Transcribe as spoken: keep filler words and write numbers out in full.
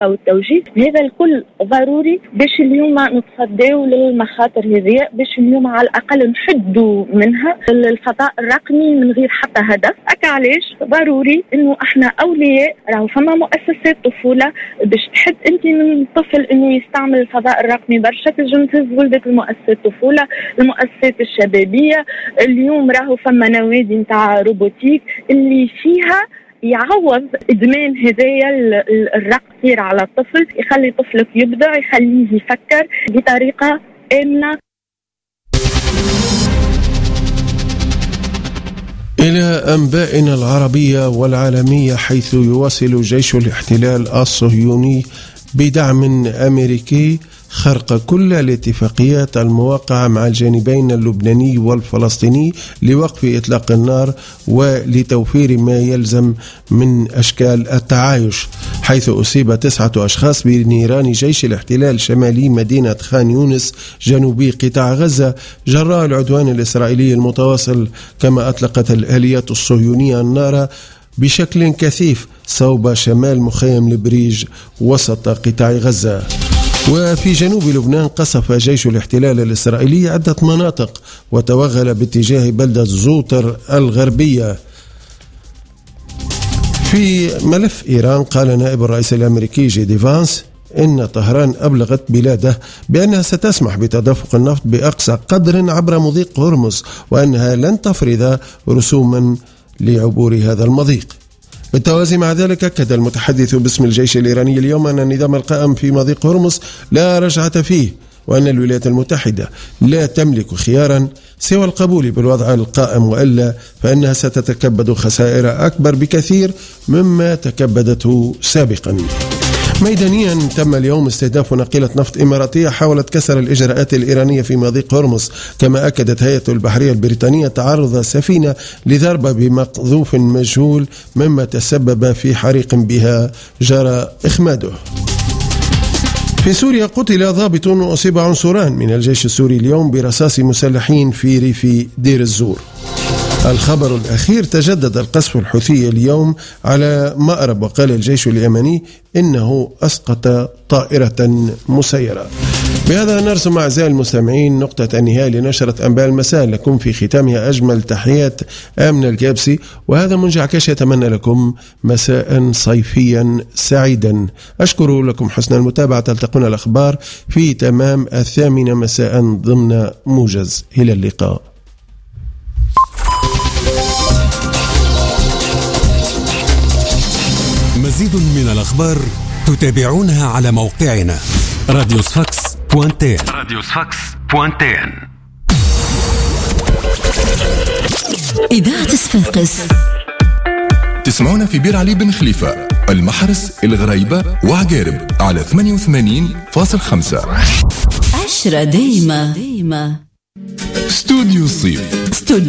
أو التوجيه. هذا الكل ضروري باش اليوم نتصداو للمخاطر هذه، باش اليوم على الأقل نحدوا منها الفضاء الرقمي من غير حتى هدف. أكا علاش ضروري إنه إحنا أولياء، راهو فما مؤسسات طفولة باش تحد أنت من الطفل إنه يستعمل الفضاء الرقمي برشا، تنجم تهز ولدك المؤسسات الطفولة، المؤسسات الشبابية. اليوم راهو فما نوادي نتاع روبوتيك اللي فيها يعوض إدمان هدايا الرقص على الطفل، يخلي طفلك يبدع، يخليه يفكر بطريقة آمنة. إلى أنبائنا العربية والعالمية، حيث يواصل جيش الاحتلال الصهيوني بدعم أمريكي خرق كل الاتفاقيات الموقعة مع الجانبين اللبناني والفلسطيني لوقف إطلاق النار ولتوفير ما يلزم من أشكال التعايش، حيث أصيب تسعة أشخاص بنيران جيش الاحتلال شمالي مدينة خان يونس جنوبي قطاع غزة جراء العدوان الإسرائيلي المتواصل، كما أطلقت الآليات الصهيونية النار بشكل كثيف صوب شمال مخيم البريج وسط قطاع غزة. وفي جنوب لبنان قصف جيش الاحتلال الإسرائيلي عدة مناطق وتوغل باتجاه بلدة زوطر الغربية. في ملف إيران، قال نائب الرئيس الأمريكي جي دي فانس إن طهران أبلغت بلاده بأنها ستسمح بتدفق النفط بأقصى قدر عبر مضيق هرمز، وأنها لن تفرض رسوما لعبور هذا المضيق. بالتوازي مع ذلك، أكد المتحدث باسم الجيش الإيراني اليوم أن النظام القائم في مضيق هرمز لا رجعة فيه، وأن الولايات المتحدة لا تملك خيارا سوى القبول بالوضع القائم، وإلا فإنها ستتكبد خسائر أكبر بكثير مما تكبدته سابقا. ميدانيا، تم اليوم استهداف ناقلة نفط إماراتية حاولت كسر الإجراءات الإيرانية في مضيق هرمز، كما أكدت هيئة البحرية البريطانية تعرض سفينة لضربة بمقذوف مجهول مما تسبب في حريق بها جرى إخماده. في سوريا، قتل ضابط وأصيب عنصران من الجيش السوري اليوم برصاص مسلحين في ريف دير الزور. الخبر الأخير، تجدد القصف الحوثي اليوم على مأرب، وقال الجيش اليمني إنه أسقط طائرة مسيرة. بهذا نرسم أعزائي المستمعين نقطة النهاية لنشرة أنباء المساء، لكم في ختامها أجمل تحيات آمنة الكابسي، وهذا منجع كاش يتمنى لكم مساء صيفيا سعيدا. أشكر لكم حسن المتابعة، تلتقون الأخبار في تمام الثامنة مساء ضمن موجز. إلى اللقاء. مزيد من الأخبار تتابعونها على موقعنا راديو صفاقس دوت إن. راديو صفاقس دوت إن. إذاعة صفاقس. تسمعونا في بير علي بن خليفة، المحرس، الغريبة وعقارب على ثمانية وثمانين فاصلة خمسة. عشرة دايما. استوديو الصيف. استوديو